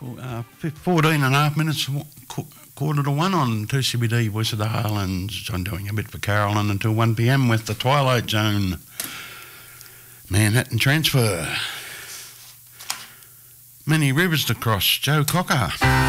14 and a half minutes, quarter to one on 2CBD, Voice of the Highlands. I'm doing a bit for Carolyn until 1 p.m. with the Twilight Zone Manhattan Transfer. Many rivers to cross, Joe Cocker.